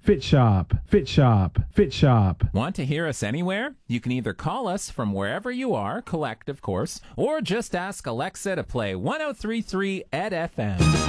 Fit Shop, Fit Shop, Fit Shop. Want to hear us anywhere? You can either call us from wherever you are, collect, of course, or just ask Alexa to play 103.3 Ed FM.